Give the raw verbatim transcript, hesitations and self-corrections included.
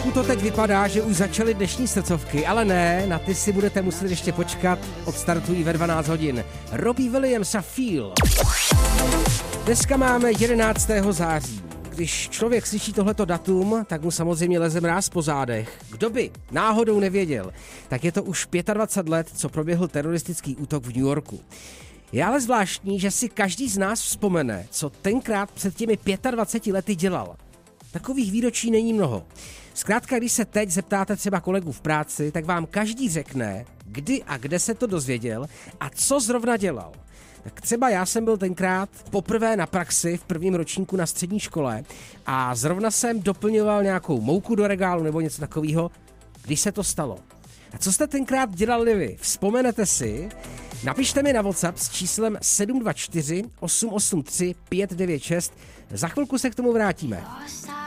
Trošku to teď vypadá, že už začaly dnešní srdcovky, ale ne, na ty si budete muset ještě počkat, odstartují ve dvanáct hodin. Robbie Williams a Feel. Dneska máme jedenáctého září. Když člověk slyší tohleto datum, tak mu samozřejmě leze mráz po zádech. Kdo by náhodou nevěděl, tak je to už dvacet pět let, co proběhl teroristický útok v New Yorku. Je ale zvláštní, že si každý z nás vzpomene, co tenkrát před těmi dvaceti pěti lety dělal. Takových výročí není mnoho. Zkrátka, když se teď zeptáte třeba kolegů v práci, tak vám každý řekne, kdy a kde se to dozvěděl a co zrovna dělal. Tak třeba já jsem byl tenkrát poprvé na praxi v prvním ročníku na střední škole a zrovna jsem doplňoval nějakou mouku do regálu nebo něco takového, když se to stalo. A co jste tenkrát dělali vy? Vzpomenete si? Napište mi na WhatsApp s číslem sedm dva čtyři osm osm tři pět devět šest. Za chvilku se k tomu vrátíme.